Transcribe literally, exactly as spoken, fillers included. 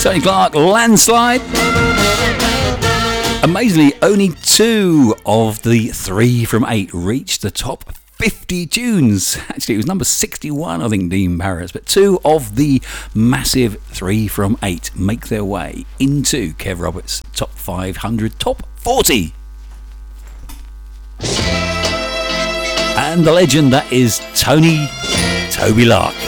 Tony Clark, Landslide. Amazingly, only two of the three from eight reached the top fifty tunes. Actually, it was number sixty-one, I think, Dean Paris. But two of the massive three from eight make their way into Kev Roberts' top five hundred, top forty. And the legend, that is Tony Toby Lark.